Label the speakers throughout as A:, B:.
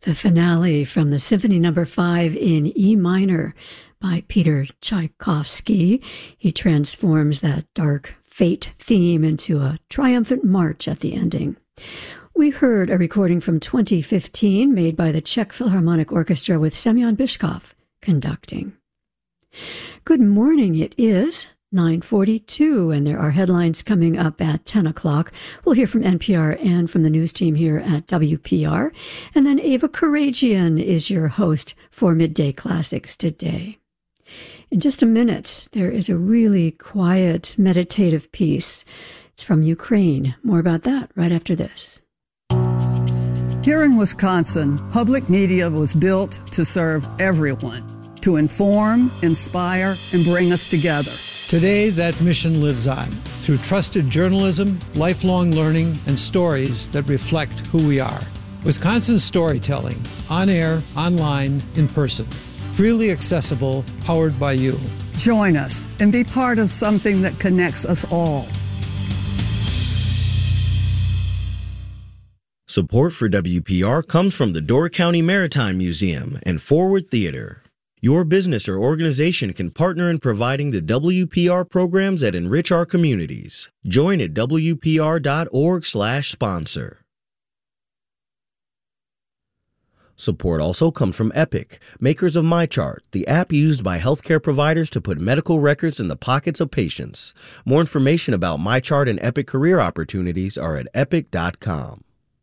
A: The finale from the Symphony No. 5 in E minor by Peter Tchaikovsky. He transforms that dark fate theme into a triumphant march at the ending. We heard a recording from 2015 made by the Czech Philharmonic Orchestra with Semyon Bychkov conducting. Good morning, it is 9:42, and there are headlines coming up at 10 o'clock. We'll hear from NPR and from the news team here at WPR. And then Ava Karagian is your host for Midday Classics today. In just a minute, there is a really quiet, meditative piece. It's from Ukraine. More about that right after this.
B: Here in Wisconsin, public media was built to serve everyone, to inform, inspire, and bring us together.
C: Today, that mission lives on through trusted journalism, lifelong learning, and stories that reflect who we are. Wisconsin storytelling, on air, online, in person. Freely accessible, powered by you.
B: Join us and be part of something that connects us all.
D: Support for WPR comes from the Door County Maritime Museum and Forward Theater. Your business or organization can partner in providing the WPR programs that enrich our communities. Join at WPR.org/sponsor. Support also comes from Epic, makers of MyChart, the app used by healthcare providers to put medical records in the pockets of patients. More information about MyChart and Epic career opportunities are at epic.com.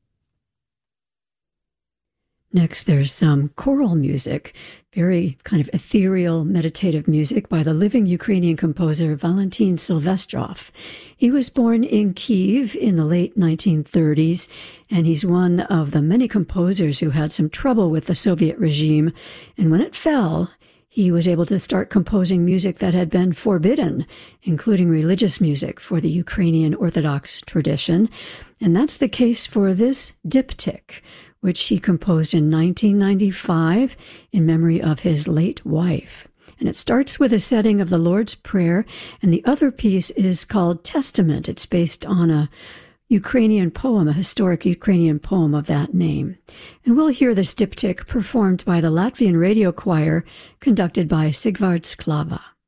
A: Next, there's some choral music, very kind of ethereal, meditative music by the living Ukrainian composer Valentin Silvestrov. He was born in Kyiv in the late 1930s, and he's one of the many composers who had some trouble with the Soviet regime. And when it fell, he was able to start composing music that had been forbidden, including religious music for the Ukrainian Orthodox tradition. And that's the case for this diptych, which he composed in 1995 in memory of his late wife. And it starts with a setting of the Lord's Prayer, and the other piece is called Testament. It's based on a Ukrainian poem, a historic Ukrainian poem of that name. And we'll hear this diptych performed by the Latvian Radio Choir, conducted by Sigvārds Klava.